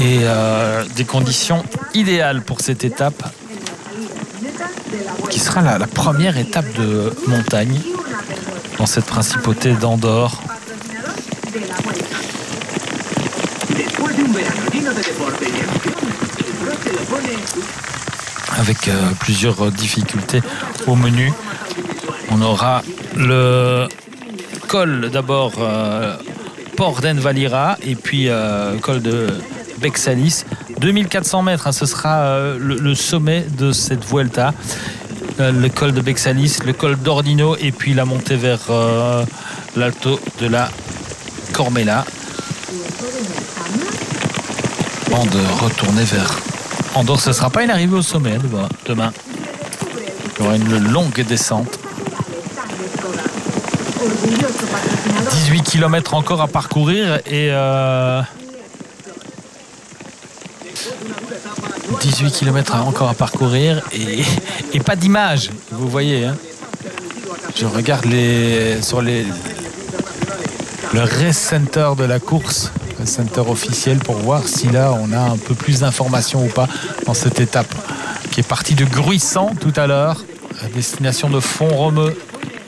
et des conditions idéales pour cette étape qui sera la première étape de montagne dans cette principauté d'Andorre. Avec plusieurs difficultés au menu. On aura le col d'abord Port d'Envalira et puis col de Bexalis. 2400 mètres, ce sera le sommet de cette Vuelta. Le col de Bexalis, le col d'Ordino et puis la montée vers l'alto de la Cormella. Avant de retourner vers Andorre, ce ne sera pas une arrivée au sommet demain. Il y aura une longue descente. 18 km encore à parcourir et 18 km encore à parcourir et pas d'image, vous voyez. Hein. Je regarde sur le race center de la course, le center officiel, pour voir si là on a un peu plus d'informations ou pas dans cette étape qui est partie de Gruissant tout à l'heure, à destination de Font-Romeu.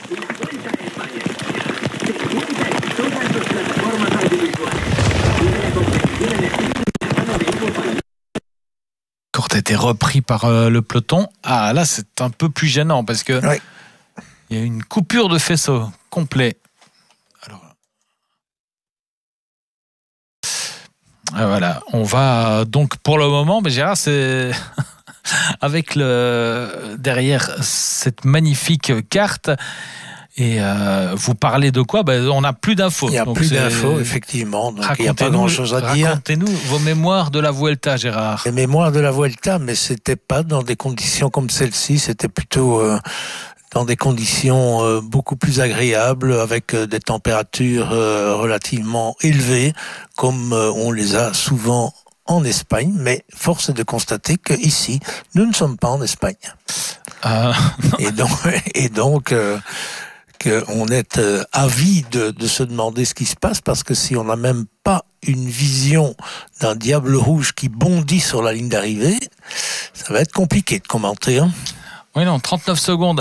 A été repris par le peloton. Ah, là c'est un peu plus gênant parce que il y a une coupure de faisceau complet. Alors voilà, on va donc pour le moment, mais Gérard, c'est avec derrière cette magnifique carte. Et vous parlez de quoi ? On n'a plus d'infos. Il n'y a plus d'infos, effectivement. Donc il n'y a pas grand-chose à dire. Racontez-nous vos mémoires de la Vuelta, Gérard. Les mémoires de la Vuelta, mais ce n'était pas dans des conditions comme celle-ci. C'était plutôt dans des conditions beaucoup plus agréables, avec des températures relativement élevées, comme on les a souvent en Espagne. Mais force est de constater qu'ici, nous ne sommes pas en Espagne. Et donc qu'on est avide de se demander ce qui se passe, parce que si on n'a même pas une vision d'un diable rouge qui bondit sur la ligne d'arrivée, ça va être compliqué de commenter. Hein. Oui, non, 39 secondes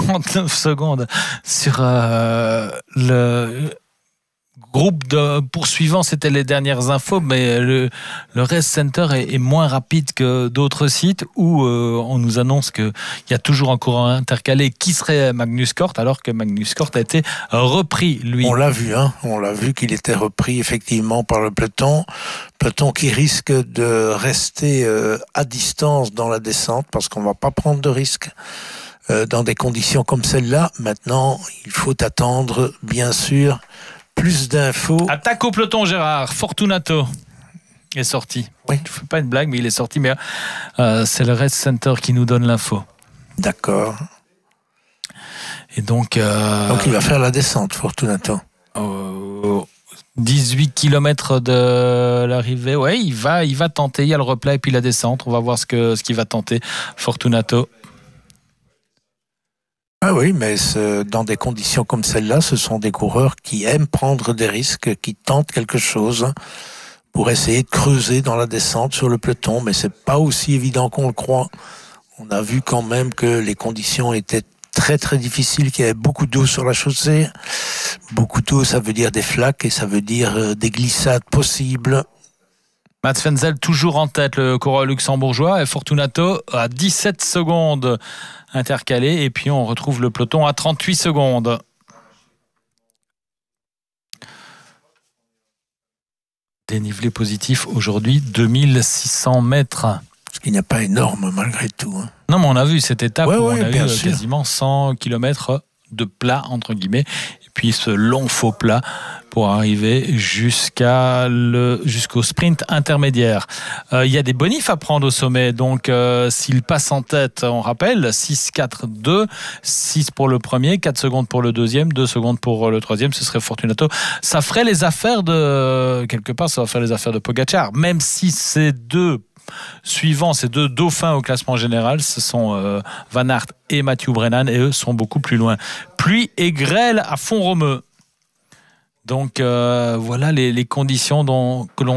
sur le groupe de poursuivants, c'était les dernières infos, mais le Race Center est moins rapide que d'autres sites où on nous annonce qu'il y a toujours un courant intercalé qui serait Magnus Cort, alors que Magnus Cort a été repris, lui. On l'a vu qu'il était repris effectivement par le peloton qui risque de rester à distance dans la descente, parce qu'on ne va pas prendre de risques dans des conditions comme celle-là. Maintenant, il faut attendre, bien sûr, plus d'infos. Attaque au peloton, Gérard. Fortunato est sorti. Oui. Je ne fais pas une blague, mais il est sorti. Mais c'est le Race Center qui nous donne l'info. D'accord. Et donc il va faire la descente, Fortunato. 18 km de l'arrivée. Ouais, il va tenter. Il y a le replat et puis la descente. On va voir ce qu'il va tenter, Fortunato. Ah oui, mais dans des conditions comme celle-là, ce sont des coureurs qui aiment prendre des risques, qui tentent quelque chose pour essayer de creuser dans la descente sur le peloton, mais c'est pas aussi évident qu'on le croit. On a vu quand même que les conditions étaient très très difficiles, qu'il y avait beaucoup d'eau sur la chaussée. Beaucoup d'eau, ça veut dire des flaques et ça veut dire des glissades possibles. Mats Frenzel toujours en tête, le coureur luxembourgeois, et Fortunato à 17 secondes intercalé, et puis on retrouve le peloton à 38 secondes. Dénivelé positif aujourd'hui, 2600 mètres. Ce qui n'est pas énorme malgré tout. Hein. Non, mais on a vu cette étape où on a eu sûr. Quasiment 100 km de plat, entre guillemets, et puis ce long faux plat pour arriver jusqu'au sprint intermédiaire. Il y a des bonifs à prendre au sommet, donc s'il passe en tête, on rappelle, 6, 4, 2, 6 pour le premier, 4 secondes pour le deuxième, 2 secondes pour le troisième, ce serait Fortunato. Ça ferait les affaires quelque part, ça va faire les affaires de Pogačar, même si ces deux suivants, ces deux dauphins au classement général, ce sont Van Aert et Mathieu Brennan, et eux sont beaucoup plus loin. Pluie et grêle à Font-Romeu. Donc voilà les conditions que l'on